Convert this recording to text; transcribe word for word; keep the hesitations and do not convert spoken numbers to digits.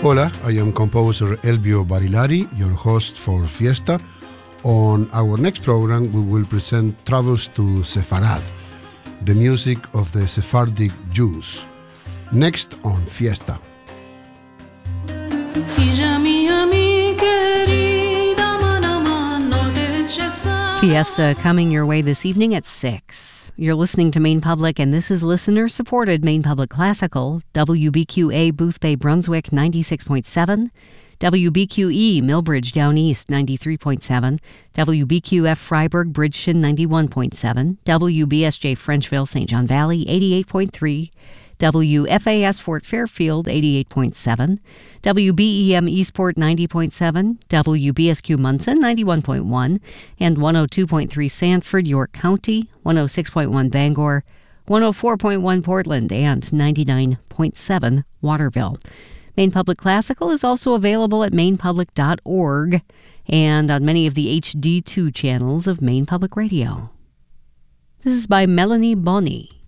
Hola, I am composer Elvio Barilari, your host for Fiesta. On our next program, we will present Travels to Sepharad, the music of the Sephardic Jews. Next on Fiesta. Fiesta coming your way this evening at six. You're listening to Maine Public, and this is listener-supported Maine Public Classical, W B Q A Boothbay Brunswick ninety-six point seven, W B Q E Millbridge Down East ninety-three point seven, W B Q F Freiburg Bridgeton ninety-one point seven, W B S J Frenchville Saint John Valley eighty-eight point three, W F A S Fort Fairfield eighty-eight point seven, W B E M Eastport ninety point seven, W B S Q Munson ninety-one point one, and one oh two point three Sanford, York County, one oh six point one Bangor, one oh four point one Portland, and ninety-nine point seven Waterville. Maine Public Classical is also available at maine public dot org and on many of the H D two channels of Maine Public Radio. This is by Melanie Bonney.